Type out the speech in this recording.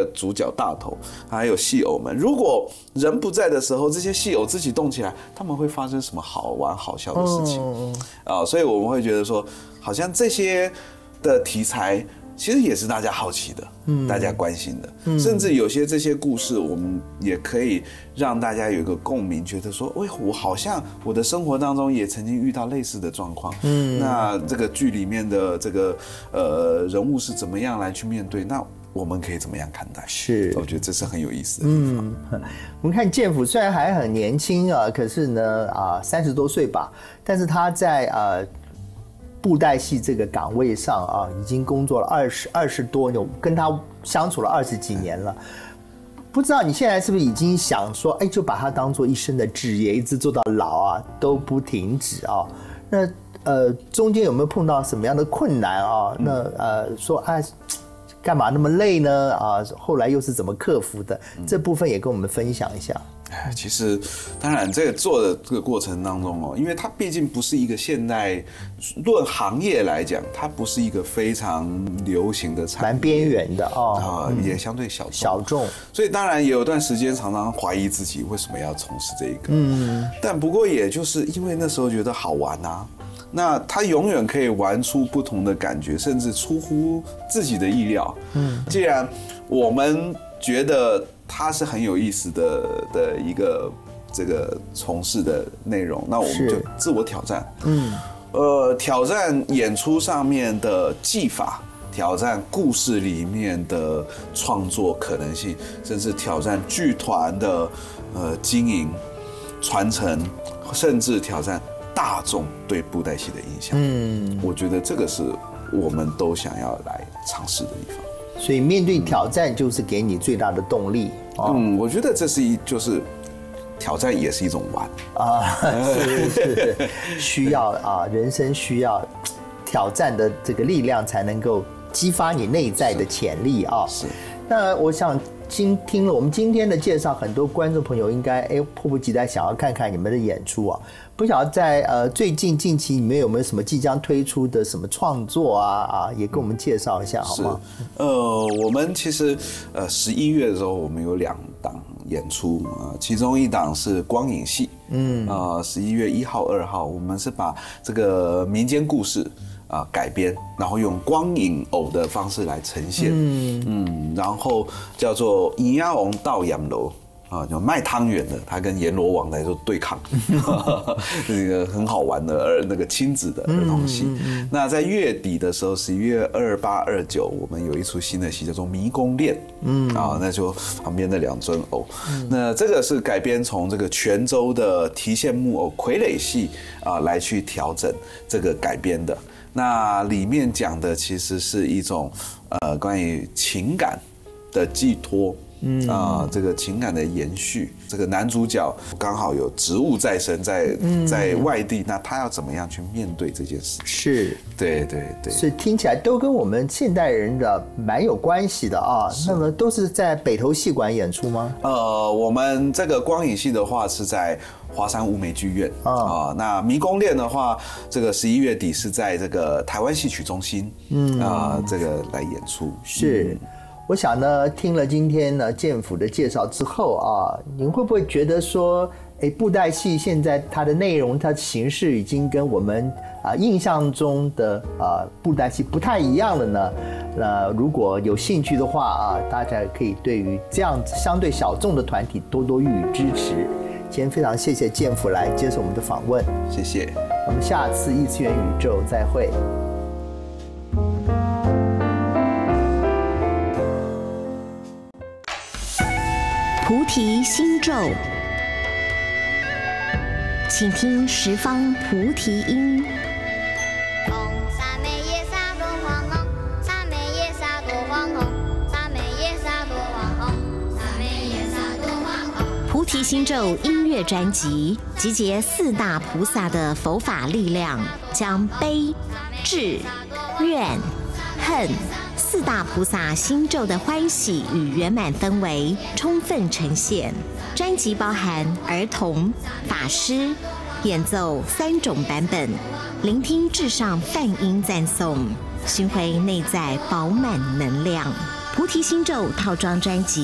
主角大头，还有戏偶们。如果人不在的时候，这些戏偶自己动起来，他们会发生什么好玩好笑的事情所以我们会觉得说，好像这些的题材其实也是大家好奇的，大家关心的，甚至有些这些故事，我们也可以让大家有一个共鸣，觉得说，我好像我的生活当中也曾经遇到类似的状况，那这个剧里面的这个人物是怎么样来去面对，那我们可以怎么样看待？ 是， 我觉得这是很有意思的地方。 我们看建甫虽然还很年轻可是呢30多岁吧，但是他在布袋戏这个岗位上已经工作了20多年，跟他相处了20几年了。不知道你现在是不是已经想说，就把它当做一生的志业，一直做到老都不停止那中间有没有碰到什么样的困难那说干嘛那么累呢后来又是怎么克服的？这部分也跟我们分享一下。 其实，当然，这个做的这个过程当中因为它毕竟不是一个现代论行业来讲，它不是一个非常流行的产业， 蛮边缘的也相对小众，所以当然也有段时间常常怀疑自己为什么要从事这一个，但不过也就是因为那时候觉得好玩那他永远可以玩出不同的感觉，甚至出乎自己的意料。既然我们觉得它是很有意思的一个这个从事的内容，那我们就自我挑战。挑战演出上面的技法，挑战故事里面的创作可能性，甚至挑战剧团的经营、传承，甚至挑战大众对布袋戏的印象。我觉得这个是我们都想要来尝试的地方。 所以面对挑战就是给你最大的动力。 我觉得这是就是挑战也是一种玩是需要人生需要挑战的这个力量，才能够激发你内在的潜力是。 那我想听了我们今天的介绍，很多观众朋友应该迫不及待想要看看你们的演出不晓得在近期你们有没有什么即将推出的什么创作也跟我们介绍一下好吗？ 我们其实11月的时候我们有2档演出其中一档是光影戏，11月1号2号我们是把这个民间故事改编，然后用光影偶的方式来呈现，然后叫做银鸭王到洋楼就卖汤圆的，他跟阎罗王来做对抗，是一个很好玩的那个亲子的儿童戏。那在月底的时候，11月28、29，我们有一出新的戏叫做《迷宫恋》，那就旁边的2尊偶，那这个是改编从这个泉州的提线木偶傀儡戏来去调整这个改编的。那里面讲的其实是一种关于情感的寄托，这个情感的延续。这个男主角刚好有职务在身，在外地，那他要怎么样去面对这件事情？ 是， 对， 所以听起来都跟我们现代人的蛮有关系的那么都是在北投戏馆演出吗？ 我们这个光影戏的话是在华山乌梅剧院那迷宫恋的话，这个11月底是在这个台湾戏曲中心这个来演出。 是。我想呢，听了今天呢建甫的介绍之后您会不会觉得说，布袋戏现在它的内容、它的形式已经跟我们印象中的布袋戏不太一样了呢？那如果有兴趣的话大家可以对于这样相对小众的团体多多予以支持。今天非常谢谢建甫来接受我们的访问， 谢谢。 我们下次异次元宇宙再会。 菩提心咒，请听十方菩提音。菩提心咒音乐专辑集结4大菩萨的佛法力量，将悲、智、怨、恨4大菩萨心咒的欢喜与圆满氛围充分呈现。专辑包含儿童、法师演奏3种版本，聆听至上梵音赞颂，寻回内在饱满能量。 菩提心咒套装专辑。